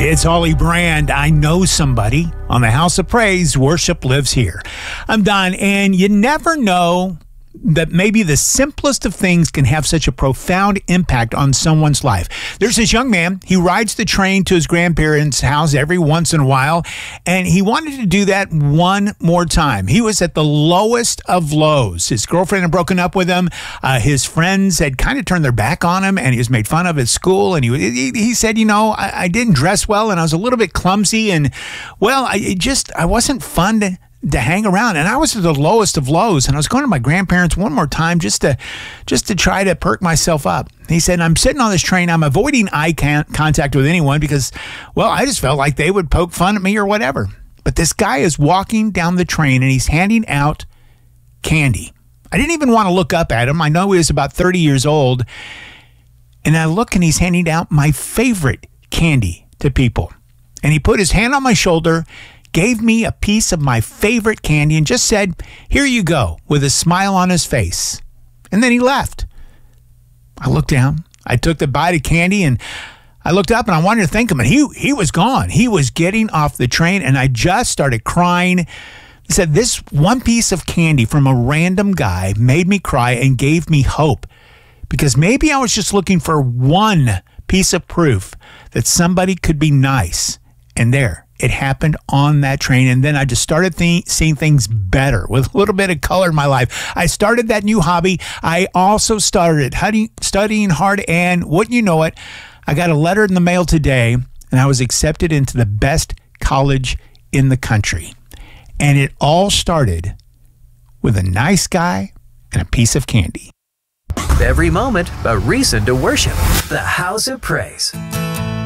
It's Holly Brand. I know somebody on the House of Praise. Worship lives here. I'm Don, and you never know that maybe the simplest of things can have such a profound impact on someone's life. There's this young man. He rides the train to his grandparents' house every once in a while, and he wanted to do that one more time. He was at the lowest of lows. His girlfriend had broken up with him. His friends had kind of turned their back on him, and he was made fun of at school. And he said, I didn't dress well, and I was a little bit clumsy, and, well, I wasn't fun to hang around. And I was at the lowest of lows, and I was going to my grandparents one more time just to try to perk myself up. He said, I'm sitting on this train. I'm avoiding eye contact with anyone because, well, I just felt like they would poke fun at me or whatever. But this guy is walking down the train, and he's handing out candy. I didn't even want to look up at him. I know he was about 30 years old. And I look, and he's handing out my favorite candy to people. And he put his hand on my shoulder, gave me a piece of my favorite candy, and just said, "Here you go," with a smile on his face. And then he left. I looked down. I took the bite of candy, and I looked up, and I wanted to thank him, and he was gone. He was getting off the train, and I just started crying. He said, this one piece of candy from a random guy made me cry and gave me hope, because maybe I was just looking for one piece of proof that somebody could be nice. And there, it happened on that train. And then I just started seeing things better with a little bit of color in my life. I started that new hobby. I also started studying hard. And wouldn't you know it, I got a letter in the mail today, and I was accepted into the best college in the country. And it all started with a nice guy and a piece of candy. Every moment, a reason to worship. The House of Praise.